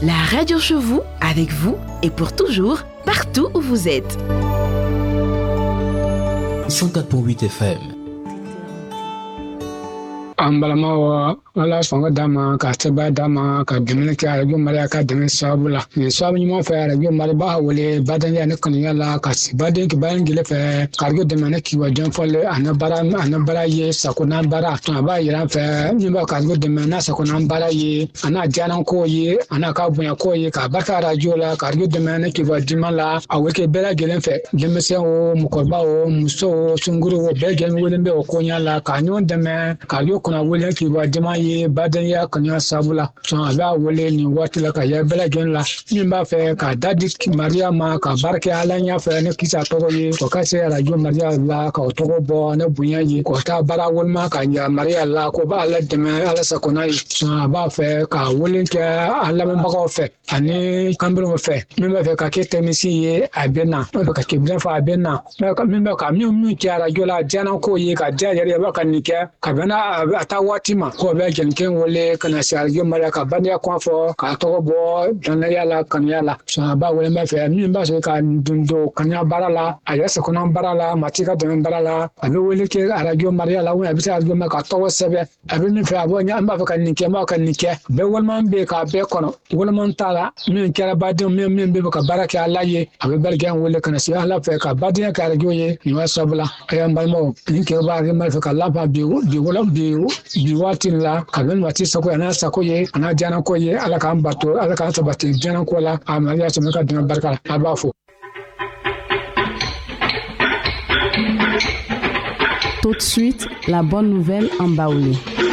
La radio chez vous, avec vous et pour toujours, partout où vous êtes. 104.8 FM. Ambalamawa wala songa dama ka teba dama ka demene ka radio maria ka demene sabula ni sabu ni mo fa radio maria ba wole badan ya ne kan yala ka si baden ki bayan gile fa ka radio demene ki wa jan folle anabara ye sakuna bara to ba yira fa ni ba ka radio demene sakuna bara ye ana janan ko ye ana ka bunya ko ye ka barka radio la ka radio demene ki wa dimala aweke bela gele fa demese o mukorba o muso sunguru o be gele wolen be o ko nyala ka nyon demene ka yo kuna wole ki ba dima ye badan ya kanya sabula so aba wole ni watila ka ya bela gen la min ba fe ka dadi maria ma ka barke ala nya fe ne kisa to ye ko ka se radio maria la ka to bo na bunya ye ko ta bara wol ma ka ya maria la ko ba ala de ma ala sa kona so aba fe ka wole ke ala men ba ko fe ani kambro mo fe min ba fe ka ke temisi ye abena ba ka ke bla fa abena min ba ka mi ki radio la jana ko ye ka ja ya ba kan ni ke ka bana ata watima ko be ken wole kana sarjo mara ka banya kwa fo ka to bo dan yala kan yala so ba wole ma fe mi ba so ka dundo kanya barala aya se kono barala matika de barala abi wole ke arajo maria la wona bisa arajo ma ka to sebe abi mi fe abo nya amba fa kan nike ma kan nike be wol man be ka be kono wol man tala mi kera badin mi be ka baraka alaye abi bergen wole kana si ala fe ka badin ka arajo ye ni wa sabula aya mbalmo ni ke ba ma fe ka la ba bi wala bi watin la kabin wati sako yana sako ye ana jana ko ye ala kan bato ala kan sabati jana ko la amaliya so meka dina barka abafo. Tout de suite, la bonne nouvelle en Baoulé.